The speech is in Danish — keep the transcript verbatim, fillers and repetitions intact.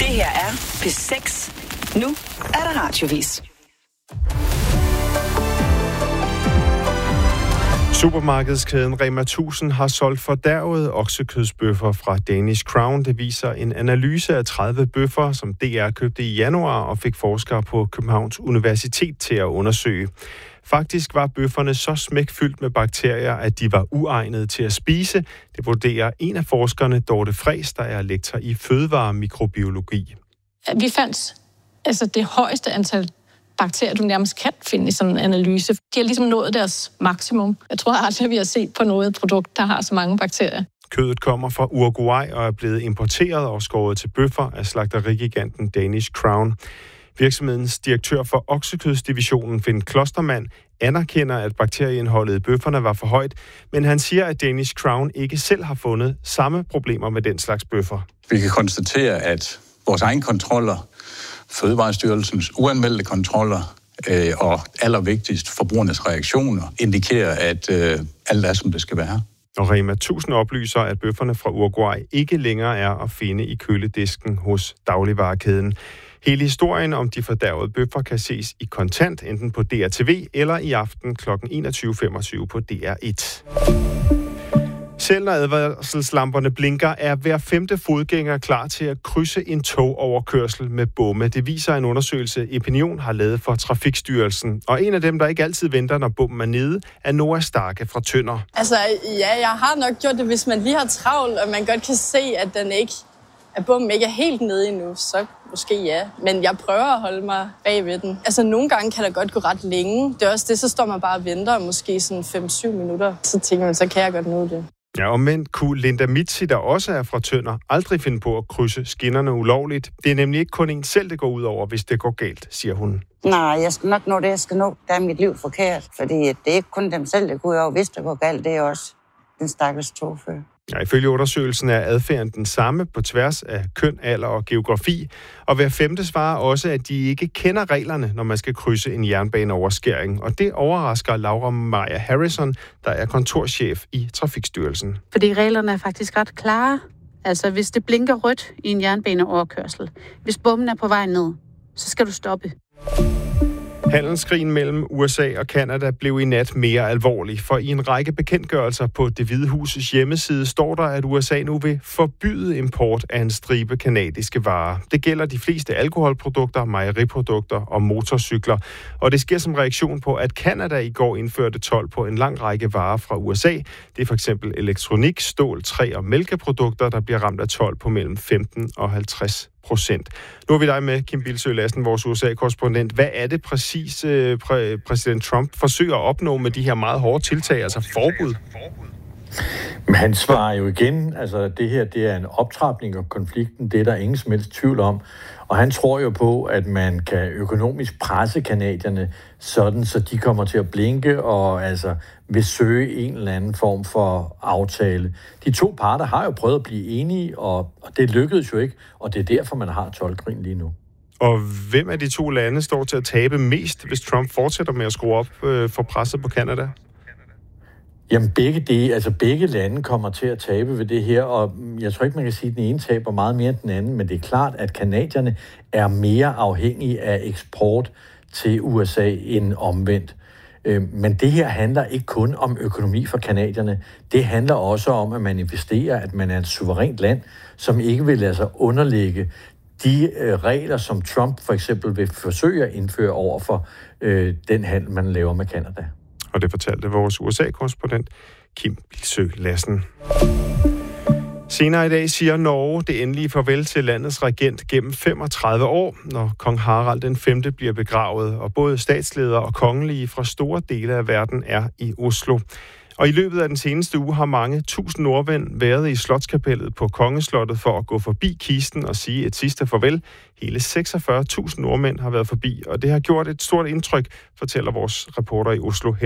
Det her er P seks. Nu er der radiovis. Supermarkedskæden Rema tusind har solgt fordærvede oksekødsbøffer fra Danish Crown. Det viser en analyse af tredive bøffer, som D R købte i januar og fik forskere på Københavns Universitet til at undersøge. Faktisk var bøfferne så smækfyldt med bakterier, at de var uegnede til at spise. Det vurderer en af forskerne, Dorte Friis, der er lektor i fødevaremikrobiologi. Vi fandt altså det højeste antal bakterier, du nærmest kan finde i sådan en analyse. De har ligesom nået deres maksimum. Jeg tror aldrig, vi har set på noget produkt, der har så mange bakterier. Kødet kommer fra Uruguay og er blevet importeret og skåret til bøffer af slagterigiganten Danish Crown. Virksomhedens direktør for oksekødsdivisionen, Finn Klostermann, anerkender, at bakterieindholdet i bøfferne var for højt, men han siger, at Danish Crown ikke selv har fundet samme problemer med den slags bøffer. Vi kan konstatere, at vores egen kontroller, Fødevarestyrelsens uanmeldte kontroller øh, og allervigtigst forbrugernes reaktioner indikerer, at øh, alt er, som det skal være. Og Rema tusind oplyser, at bøfferne fra Uruguay ikke længere er at finde i køledisken hos dagligvarekæden. Hele historien om de fordærvede bøffer kan ses i kontant, enten på D R T V eller i aften kl. enogtyve femogtyve på D R et. Selv når advarselslamperne blinker, er hver femte fodgænger klar til at krydse en togoverkørsel med bomme. Det viser en undersøgelse, Epinion har lavet for Trafikstyrelsen. Og en af dem, der ikke altid venter, når bommen er nede, er Noah Starke fra Tønder. Altså, ja, jeg har nok gjort det, hvis man lige har travlt, og man godt kan se, at den ikke, at bommen ikke er helt nede endnu, så måske ja. Men jeg prøver at holde mig bag ved den. Altså, nogle gange kan det godt gå ret længe. Det er også det, så står man bare og venter, måske sådan fem til syv minutter. Så tænker man, så kan jeg godt nå det. Ja, omvendt kunne Linda Mitzi, der også er fra Tønder, aldrig finde på at krydse skinnerne ulovligt. Det er nemlig ikke kun en selv, det går ud over, hvis det går galt, siger hun. Nej, jeg skal nok nå det, jeg skal nå. Der er mit liv forkert, fordi det er ikke kun dem selv, det går ud over, hvis det går galt. Det er også den stakkels togfører. Ja, ifølge undersøgelsen er adfærden den samme på tværs af køn, alder og geografi. Og hver femte svarer også, at de ikke kender reglerne, når man skal krydse en jernbaneoverskæring. Og det overrasker Laura Maja Harrison, der er kontorchef i Trafikstyrelsen. Fordi reglerne er faktisk ret klare. Altså, hvis det blinker rødt i en jernbaneoverkørsel, hvis bommen er på vej ned, så skal du stoppe. Handelskrigen mellem U S A og Canada blev i nat mere alvorlig, for i en række bekendtgørelser på Det Hvide Husets hjemmeside står der, at U S A nu vil forbyde import af en stribe canadiske varer. Det gælder de fleste alkoholprodukter, mejeriprodukter og motorcykler, og det sker som reaktion på, at Canada i går indførte told på en lang række varer fra U S A. Det er for eksempel elektronik, stål, træ og mælkeprodukter, der bliver ramt af told på mellem femten og halvtreds procent. Nu er vi dig med, Kim Bildsøe Lassen, vores U S A-korrespondent. Hvad er det præcis, øh, præ- præsident Trump forsøger at opnå med de her meget hårde tiltag, altså forbud? Men han svarer jo igen, altså det her, det er en optrapning af konflikten, det er der ingen som helst tvivl om. Og han tror jo på, at man kan økonomisk presse canadierne sådan, så de kommer til at blinke og altså vil søge en eller anden form for aftale. De to parter har jo prøvet at blive enige, og, og det lykkedes jo ikke, og det er derfor, man har toldkrigen lige nu. Og hvem af de to lande står til at tabe mest, hvis Trump fortsætter med at skrue op øh, for presset på Canada? Jamen begge, det, altså begge lande kommer til at tabe ved det her, og jeg tror ikke, man kan sige, at den ene taber meget mere end den anden, men det er klart, at canadierne er mere afhængige af eksport til U S A end omvendt. Men det her handler ikke kun om økonomi for canadierne. Det handler også om, at man investerer, at man er et suverænt land, som ikke vil lade sig underlægge de regler, som Trump for eksempel vil forsøge at indføre over for øh, den handel, man laver med Canada. Og det fortalte vores U S A-korrespondent Kim Bildsøe Lassen. Senere i dag siger Norge det endelige farvel til landets regent gennem femogtredive år, når kong Harald den femte bliver begravet, og både statsledere og kongelige fra store dele af verden er i Oslo. Og i løbet af den seneste uge har mange tusind nordmænd været i Slotskapellet på Kongeslottet for at gå forbi kisten og sige et sidste farvel. Hele seksogfyrre tusind nordmænd har været forbi, og det har gjort et stort indtryk, fortæller vores reporter i Oslo.